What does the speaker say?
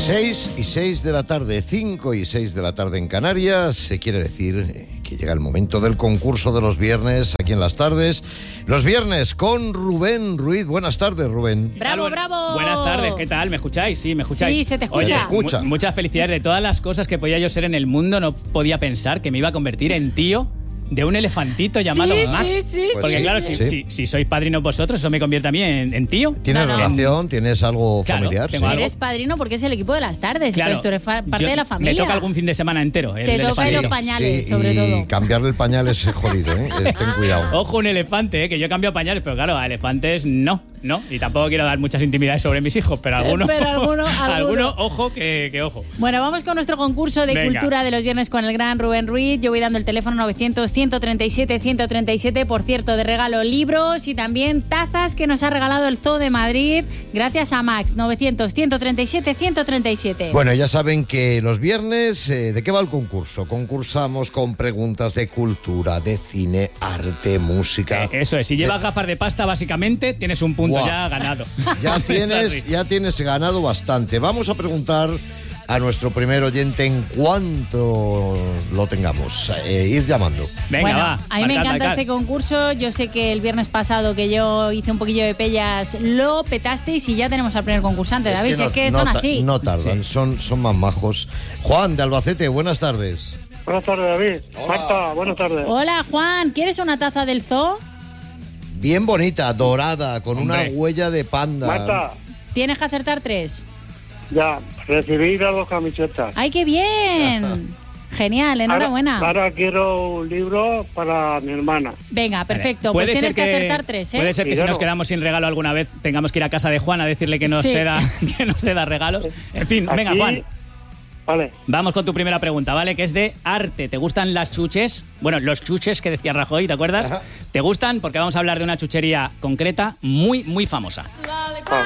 6 y 6 de la tarde, 5 y 6 de la tarde en Canarias. Se quiere decir que llega el momento del concurso de los viernes aquí en las tardes. Los viernes con Rubén Ruiz. Buenas tardes, Rubén. ¡Bravo, bravo! Buenas tardes, ¿qué tal? ¿Me escucháis? Sí, ¿me escucháis? Sí, se te escucha. Oye, Se escucha. Muchas felicidades. De todas las cosas que podía yo ser en el mundo, no podía pensar que me iba a convertir en tío de un elefantito llamado Max. Sí, Pues Porque sí, claro, sí. si sois padrinos vosotros, eso me convierte a mí en tío. ¿Tienes No, no. relación? ¿Tienes algo Claro, familiar? tengo algo. Eres padrino porque es el equipo de las tardes. Claro, Entonces tú eres parte yo- de la familia. Me toca algún fin de semana entero. Te toca elefante. los pañales, sí, sobre y todo. cambiarle el pañal es jodido, ¿eh? Ten cuidado. Ojo, un elefante, que yo he cambiado pañales, pero claro, a elefantes no. Y tampoco quiero dar muchas intimidades sobre mis hijos, pero algunos. Pero alguno. Ojo, que ojo. Bueno, vamos con nuestro concurso de Venga. cultura de los viernes con el gran Rubén Ruiz. Yo voy dando el teléfono 900-137-137. Por cierto, de regalo libros y también tazas que nos ha regalado el Zoo de Madrid. Gracias a Max. 900-137-137. Bueno, ya saben que los viernes, ¿de qué va el concurso? Concursamos con preguntas de cultura, de cine, arte, música. Eso es, si llevas gafas de pasta, básicamente tienes un punto Buah. ya ganado. Ya Así. tienes ganado bastante. Vamos a preguntar a nuestro primer oyente en cuanto lo tengamos. Ir llamando. Venga, Bueno, va. a mí me marcad, encanta marcad. este concurso. Yo sé que el viernes pasado que yo hice un poquillo de pellas lo petasteis y ya tenemos al primer concursante, David. Es que son así. No tardan, son más majos. Juan, de Albacete, buenas tardes. Buenas tardes, David. Hola. Marta, buenas tardes. Hola, Juan. ¿Quieres una taza del Zoo? Bien bonita, dorada, con Hombre. una huella de panda. Marta, Tienes que acertar 3. ya, recibí las 2 camisetas. ¡Ay, qué bien! Genial, enhorabuena. Ahora quiero un libro para mi hermana. Venga, perfecto. Puede Pues ser tienes que acertar 3, ¿eh? Puede ser que Y si claro. nos quedamos sin regalo alguna vez tengamos que ir a casa de Juan a decirle que nos Sí. ceda regalos. En fin, venga, Aquí- Juan. Vale. Vamos con tu primera pregunta, ¿vale? Que es de arte. ¿Te gustan las chuches? Bueno, los chuches que decía Rajoy, ¿te acuerdas? Ajá. ¿Te gustan? Porque vamos a hablar de una chuchería concreta muy, muy famosa. Ah,